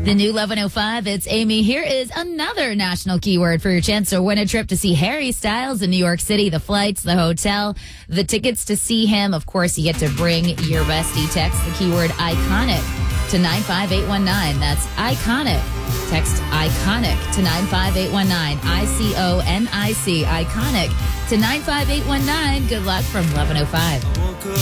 The new 1105, it's Amy. Here is another national keyword for your chance to win a trip to see Harry Styles in New York City. The flights, the hotel, the tickets to see him. Of course, you get to bring your bestie. Text the keyword iconic to 95819. That's iconic. Text iconic to 95819. ICONIC. Iconic to 95819. Good luck from 1105.